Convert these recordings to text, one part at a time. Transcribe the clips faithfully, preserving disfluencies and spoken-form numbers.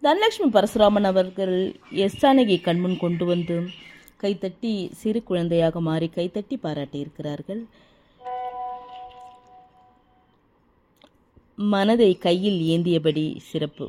தனலட்சுமி பரசுராமன் அவர்கள் எஸ் ஜானகி கண்முன் கொண்டு வந்து கைத்தட்டி சிறு குழந்தையாக மாறி கைத்தட்டி பாராட்டியிருக்கிறார்கள். மனதை கையில் ஏந்தியபடி சிறப்பு.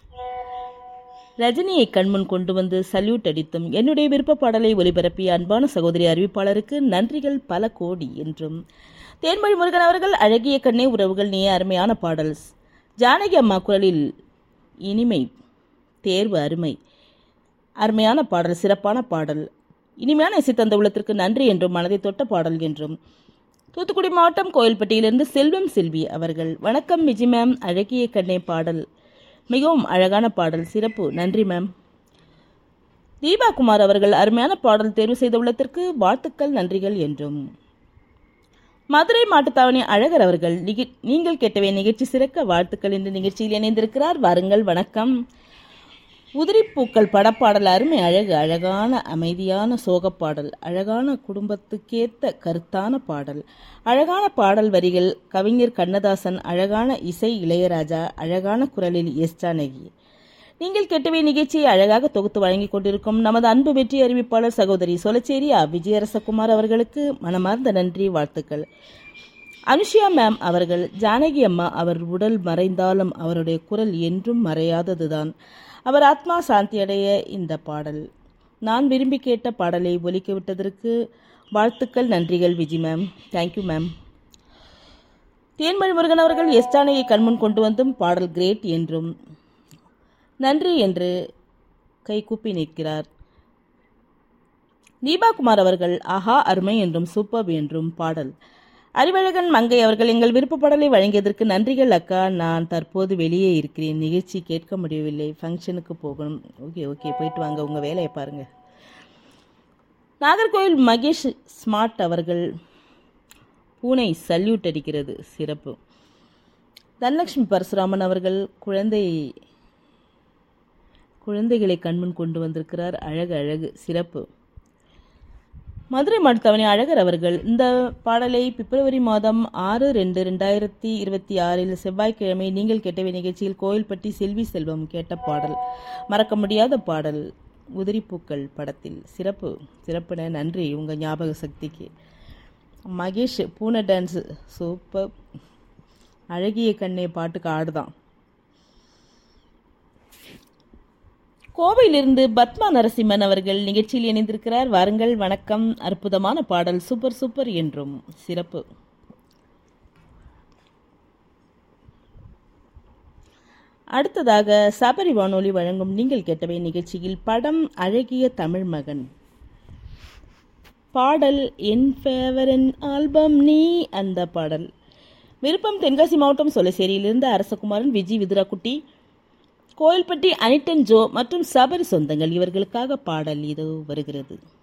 ரஜினியை கண்முன் கொண்டு வந்து சல்யூட் அடித்தும் என்னுடைய விருப்ப பாடலை ஒலிபரப்பிய அன்பான சகோதரி அறிவிப்பாளருக்கு நன்றிகள் பல கோடி என்றும், தேன்மொழி முருகன் அவர்கள் அழகிய கண்ணே உறவுகள் நீ அருமையான பாடல், ஜானகி அம்மா குரலில் இனிமை, தேர்வு அருமை, அருமையான பாடல், சிறப்பான பாடல், இனிமையான இசை தந்த உள்ளத்திற்கு நன்றி என்றும், மனதை தொட்ட பாடல் என்றும். தூத்துக்குடி மாவட்டம் கோயில்பட்டியிலிருந்து செல்வம் செல்வி அவர்கள் வணக்கம் விஜி மேம், அழகிய கண்ணே பாடல் மிகவும் அழகான பாடல், சிறப்பு, நன்றி மேம். தீபா குமார் அவர்கள் அருமையான பாடல் தேர்வு செய்த உள்ளத்திற்கு வாழ்த்துக்கள் நன்றிகள் என்றும். மதுரை மாட்டுத்தாவணி அழகர் அவர்கள் நீங்கள் கேட்டவே நிகழ்ச்சி சிறக்க வாழ்த்துக்கள் என்று நிகழ்ச்சியில் இணைந்திருக்கிறார். வாருங்கள், வணக்கம். உதிரிப்பூக்கள் படப்பாடல் அருமை, அழகு, அழகான அமைதியான சோகப்பாடல், அழகான குடும்பத்துக்கேத்த கருத்தான பாடல், அழகான பாடல் வரிகள் கவிஞர் கண்ணதாசன், அழகான இசை இளையராஜா, அழகான குரலில் எஸ் ஜானகி. நீங்கள் கேட்டவே நிகழ்ச்சியை அழகாக தொகுத்து வழங்கிக் கொண்டிருக்கும் நமது அன்பு வெற்றி அறிவிப்பாளர் சகோதரி சொலச்சேரி விஜயரசகுமார் அவர்களுக்கு மனமார்ந்த நன்றி, வாழ்த்துக்கள். அனுஷியா மேம் அவர்கள் ஜானகி அம்மா அவர் உடல் மறைந்தாலும் அவருடைய குரல் என்றும் மறையாததுதான், அவர் ஆத்மா சாந்தியடைய இந்த பாடல் நான் விரும்பி கேட்ட பாடலை ஒலிக்க விட்டதற்கு வாழ்த்துக்கள் நன்றிகள் Viji ma'am, thank you ma'am. Thenmozhi Murugan அவர்கள் எஸ் ஜானகியை கண்முன் கொண்டு வந்தும் பாடல் கிரேட் என்றும் நன்றி என்று கை கூப்பி நிற்கிறார். தீபாகுமார் அவர்கள் ஆஹா அருமை என்றும் சூப்பர் என்றும் பாடல். அறிவழகன் மங்கை அவர்கள் எங்கள் விருப்ப பாடலை வழங்கியதற்கு நன்றிகள் அக்கா, நான் தற்போது வெளியே இருக்கிறேன், நிகழ்ச்சி கேட்க முடியவில்லை, ஃபங்க்ஷனுக்கு போகணும். ஓகே ஓகே போயிட்டு வாங்க, உங்கள் வேலையை பாருங்க. நாகர்கோவில் மகேஷ் ஸ்மார்ட் அவர்கள் பூனை சல்யூட் அடிக்கிறது, சிறப்பு. தனலட்சுமி பரசுராமன் அவர்கள் குழந்தை குழந்தைகளை கண்முன் கொண்டு வந்திருக்கிறார், அழகு அழகு, சிறப்பு. மதுரை மாட்டுத்தாவணி அழகர் அவர்கள் இந்த பாடலை பிப்ரவரி மாதம் ஆறு ரெண்டு ரெண்டாயிரத்தி இருபத்தி ஆறில் செவ்வாய்க்கிழமை நீங்கள் கேட்டவை நிகழ்ச்சியில் கோயில்பட்டி செல்வி செல்வம் கேட்ட பாடல், மறக்க முடியாத பாடல், உதிரிப்பூக்கள் படத்தில், சிறப்பு சிறப்புன நன்றி உங்கள் ஞாபக சக்திக்கு. மகேஷ் பூனை டான்ஸ் சூப்பர், அழகிய கண்ணே பாட்டுக்கு ஆடுதான். கோவையிலிருந்து பத்மா நரசிம்மன் அவர்கள் நிகழ்ச்சியில் இணைந்திருக்கிறார். வாருங்கள், வணக்கம். அற்புதமான பாடல், சூப்பர் சூப்பர் என்றும் சிறப்பு. அடுத்ததாக சபரி வானொலி வழங்கும் நீங்கள் கேட்டவை நிகழ்ச்சியில் படம் அழகிய தமிழ் மகன், பாடல் என் ஃபேவரன் ஆல்பம் நீ, அந்த பாடல். விருப்பம் தென்காசி மாவட்டம் சொலசேரியிலிருந்து அரசகுமாரன், விஜி, விதுராக்குட்டி, கோயில்பட்டி அனிட்டன் ஜோ மற்றும் சபரி சொந்தங்கள், இவர்களுக்காக பாடல் இதோ வருகிறது.